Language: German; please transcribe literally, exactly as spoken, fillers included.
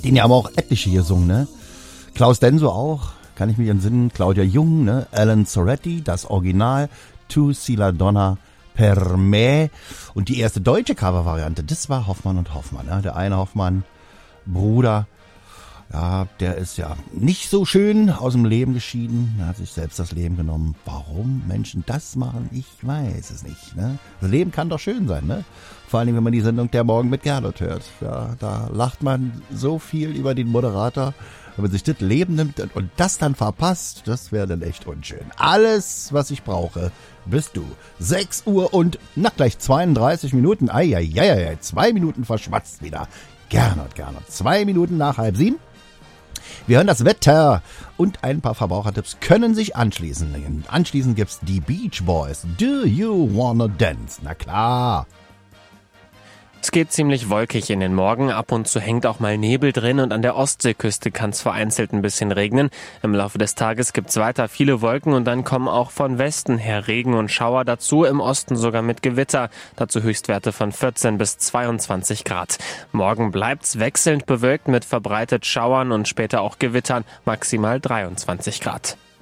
Den haben auch etliche gesungen, ne? Klaus Denso auch, kann ich mich entsinnen. Claudia Jung, ne? Alan Soretti, das Original. Tu si la donna per me. Und die erste deutsche Covervariante, das war Hoffmann und Hoffmann, ne? Der eine Hoffmann, Bruder, ja, der ist ja nicht so schön aus dem Leben geschieden. Er hat sich selbst das Leben genommen. Warum Menschen das machen, ich weiß es nicht. Ne? Das Leben kann doch schön sein, ne? Vor allem, wenn man die Sendung Der Morgen mit Gernot hört. Ja, da lacht man so viel über den Moderator. Wenn man sich das Leben nimmt und das dann verpasst, das wäre dann echt unschön. Alles, was ich brauche, bist du. sechs Uhr und, na gleich zweiunddreißig Minuten. Eieieiei, zwei Minuten verschwatzt wieder. Gernot, Gernot. Zwei Minuten nach halb sieben. Wir hören das Wetter und ein paar Verbrauchertipps können sich anschließen. Anschließend gibt's die Beach Boys. Do you wanna dance? Na klar. Es geht ziemlich wolkig in den Morgen, ab und zu hängt auch mal Nebel drin und an der Ostseeküste kann es vereinzelt ein bisschen regnen. Im Laufe des Tages gibt's weiter viele Wolken und dann kommen auch von Westen her Regen und Schauer dazu, im Osten sogar mit Gewitter. Dazu Höchstwerte von vierzehn bis zweiundzwanzig Grad. Morgen bleibt's wechselnd bewölkt mit verbreitet Schauern und später auch Gewittern, maximal dreiundzwanzig Grad.